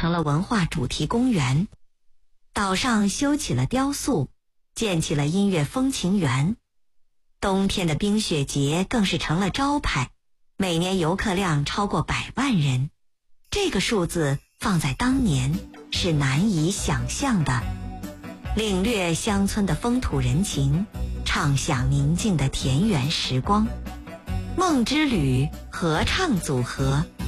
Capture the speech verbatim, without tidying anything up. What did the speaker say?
成了文化主题公园。岛上修起了雕塑，建起了音乐风情园。冬天的冰雪节更是成了招牌，每年游客量超过百万人。这个数字放在当年是难以想象的。领略乡村的风土人情，畅享宁静的田园时光。梦之旅合唱组合